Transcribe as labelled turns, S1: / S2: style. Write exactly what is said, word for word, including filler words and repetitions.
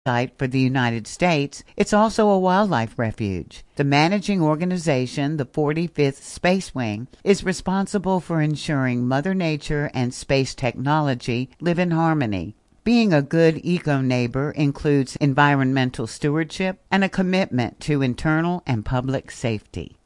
S1: site for the United States, it's also a wildlife refuge. The managing organization, the forty-fifth Space Wing, is responsible for ensuring Mother Nature and space technology live in harmony. Being a good eco-neighbor includes environmental stewardship and a commitment to internal and public safety.